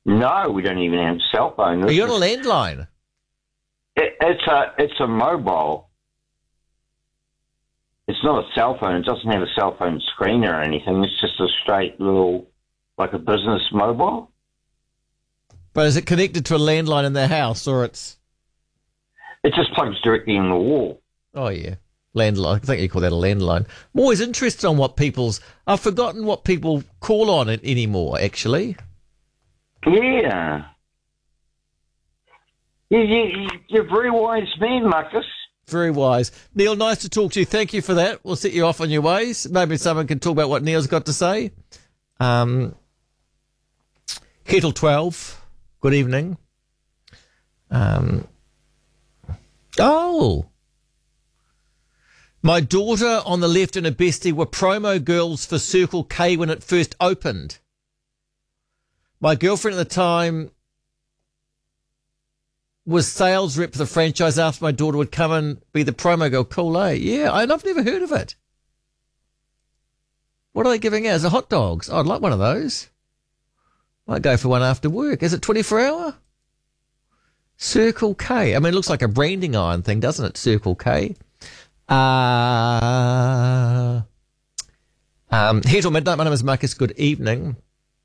No, we don't even have a cell phone. Are you on a landline? It's a mobile. It's not a cell phone. It doesn't have a cell phone screen or anything. It's just a straight little, like a business mobile. But is it connected to a landline in their house, or it's... It just plugs directly in the wall. Oh, yeah. Landline. I think you call that a landline. I'm always interested on what people's... I've forgotten what people call on it anymore, actually. Yeah. You're a very wise man, Marcus. Very wise. Neil, nice to talk to you. Thank you for that. We'll set you off on your ways. Maybe someone can talk about what Neil's got to say. Kettle 12, good evening. My daughter on the left and her bestie were promo girls for Circle K when it first opened. My girlfriend at the time was sales rep for the franchise after my daughter would come and be the promo girl. Cool, eh? Yeah, and I've never heard of it. What are they giving out? Is it hot dogs? Oh, I'd like one of those. Might go for one after work. Is it 24 hour? Circle K. I mean, it looks like a branding iron thing, doesn't it? Circle K. Here till midnight. My name is Marcus. Good evening.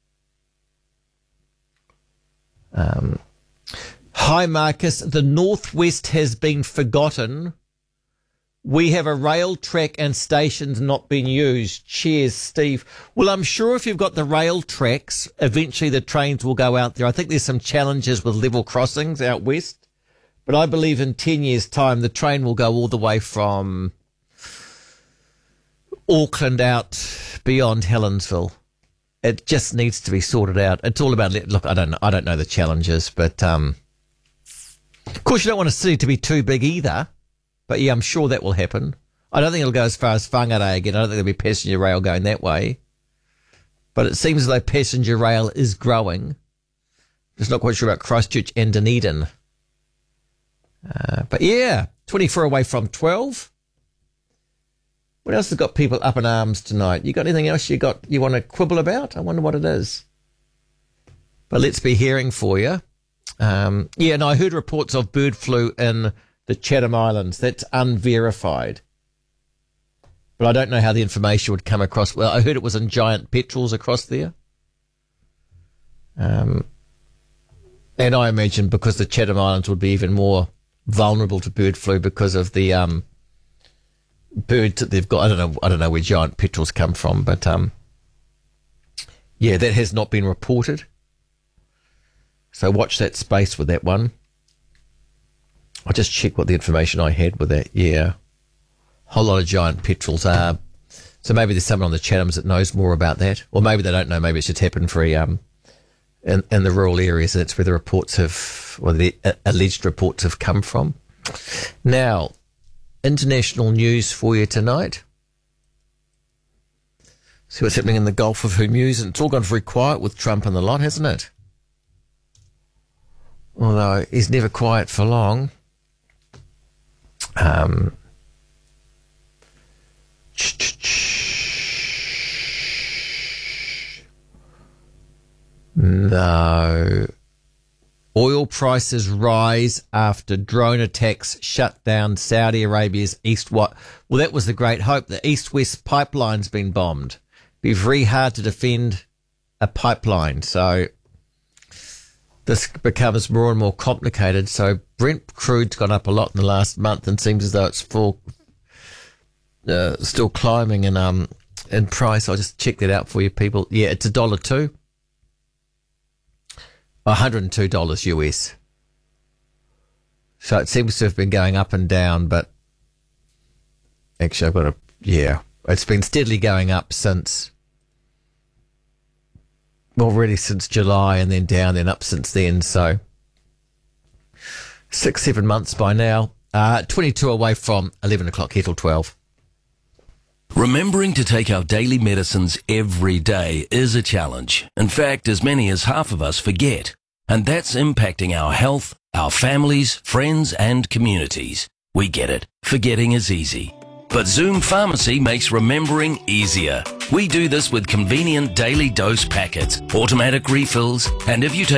Hi, Marcus. The Northwest has been forgotten. We have a rail track and stations not being used. Cheers, Steve. Well, I'm sure if you've got the rail tracks, eventually the trains will go out there. I think there's some challenges with level crossings out west, but I believe in 10 years' time the train will go all the way from Auckland out beyond Helensville. It just needs to be sorted out. It's all about, look, I don't know the challenges, but of course you don't want a city to be too big either. But yeah, I'm sure that will happen. I don't think it'll go as far as Whangarei again. I don't think there'll be passenger rail going that way. But it seems as though passenger rail is growing. Just not quite sure about Christchurch and Dunedin. But yeah, 24 away from 12. What else has got people up in arms tonight? You got anything else you want to quibble about? I wonder what it is. But let's be hearing for you. I heard reports of bird flu in the Chatham Islands. That's unverified. But I don't know how the information would come across. Well, I heard it was in giant petrels across there. And I imagine because the Chatham Islands would be even more vulnerable to bird flu because of the birds that they've got. I don't know where giant petrels come from, but that has not been reported. So watch that space with that one. I'll just check what the information I had with that. Yeah. Whole lot of giant petrels are. So maybe there's someone on the Chathams that knows more about that. Or maybe they don't know. Maybe it's just happened for in the rural areas. That's where the reports the alleged reports have come from. Now, international news for you tonight. See what's happening in the Gulf of Hormuz. And it's all gone very quiet with Trump and the lot, hasn't it? Although he's never quiet for long. No. Oil prices rise after drone attacks shut down Saudi Arabia's Well, that was the great hope. The East-West pipeline's been bombed. Be very hard to defend a pipeline. So this becomes more and more complicated. So Brent crude's gone up a lot in the last month and seems as though it's still climbing in price. I'll just check that out for you people. Yeah, it's $1.02. $102 US. So it seems to have been going up and down, but actually it's been steadily going up since July and then down, then up since then. So 6-7 months by now. 22 away from 11 o'clock, here till 12. Remembering to take our daily medicines every day is a challenge. In fact, as many as half of us forget. And that's impacting our health, our families, friends, and communities. We get it. Forgetting is easy. But Zoom Pharmacy makes remembering easier. We do this with convenient daily dose packets, automatic refills, and if you take